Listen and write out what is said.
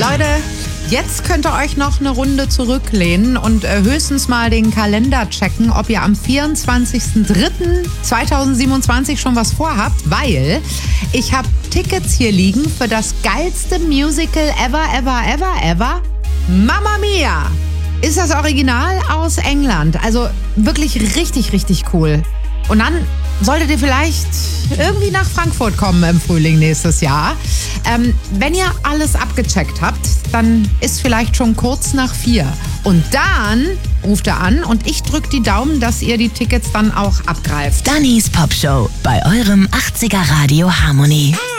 Leute, jetzt könnt ihr euch noch eine Runde zurücklehnen und höchstens mal den Kalender checken, ob ihr am 24.03.2027 schon was vorhabt, weil ich habe Tickets hier liegen für das geilste Musical ever. Mamma Mia! Ist das Original aus England. Also wirklich richtig cool. Und dann solltet ihr vielleicht irgendwie nach Frankfurt kommen im Frühling nächstes Jahr. Wenn ihr alles abgecheckt habt, dann ist vielleicht schon kurz nach 4. Und dann ruft ihr an und ich drücke die Daumen, dass ihr die Tickets dann auch abgreift. Dannys Popshow bei eurem 80er Radio Harmonie.